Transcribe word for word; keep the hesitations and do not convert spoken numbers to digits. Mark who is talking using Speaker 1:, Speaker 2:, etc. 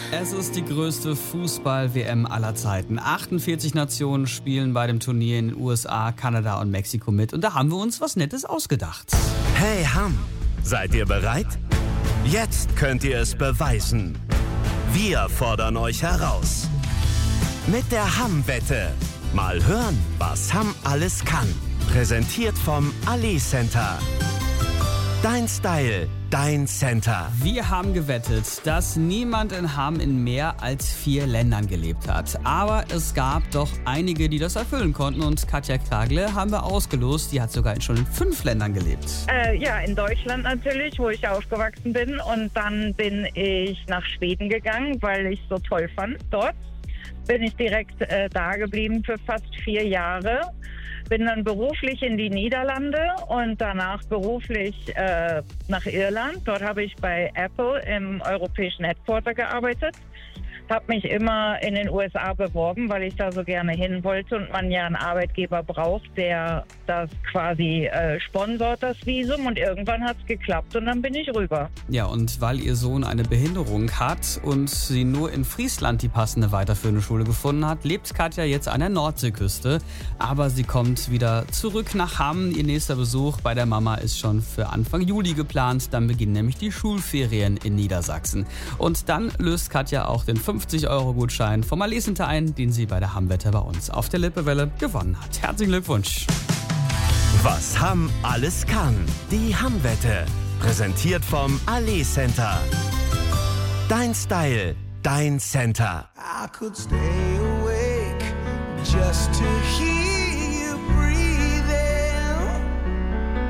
Speaker 1: Es ist die größte Fußball-W M aller Zeiten. achtundvierzig Nationen spielen bei dem Turnier in den U S A, Kanada und Mexiko mit. Und da haben wir uns was Nettes ausgedacht.
Speaker 2: Hey Hamm, seid ihr bereit? Jetzt könnt ihr es beweisen. Wir fordern euch heraus. Mit der Hamm-Wette. Mal hören, was Hamm alles kann. Präsentiert vom Ali Center. Dein Style, dein Center.
Speaker 1: Wir haben gewettet, dass niemand in Hamm in mehr als vier Ländern gelebt hat. Aber es gab doch einige, die das erfüllen konnten. Und Katja Kragle haben wir ausgelost. Die hat sogar schon in fünf Ländern gelebt.
Speaker 3: Äh, ja, in Deutschland natürlich, wo ich aufgewachsen bin. Und dann bin ich nach Schweden gegangen, weil ich es so toll fand dort. Bin ich direkt äh, da geblieben für fast vier Jahre. Bin dann beruflich in die Niederlande und danach beruflich äh, nach Irland. Dort habe ich bei Apple im europäischen Headquarter gearbeitet. Habe mich immer in den U S A beworben, weil ich da so gerne hin wollte und man ja einen Arbeitgeber braucht, der das quasi äh, sponsort, das Visum. Und irgendwann hat es geklappt und dann bin ich rüber.
Speaker 1: Ja, und weil ihr Sohn eine Behinderung hat und sie nur in Friesland die passende weiterführende Schule gefunden hat, lebt Katja jetzt an der Nordseeküste. Aber sie kommt wieder zurück nach Hamm. Ihr nächster Besuch bei der Mama ist schon für Anfang Juli geplant. Dann beginnen nämlich die Schulferien in Niedersachsen. Und dann löst Katja auch den fünfzig Euro Gutschein vom Ali Center ein, den sie bei der Hamm-Wette bei uns auf der Lippewelle gewonnen hat. Herzlichen Glückwunsch.
Speaker 2: Was Hamm alles kann. Die Hamm-Wette. Präsentiert vom Ali Center. Dein Style, dein Center.
Speaker 4: I could stay awake just to hear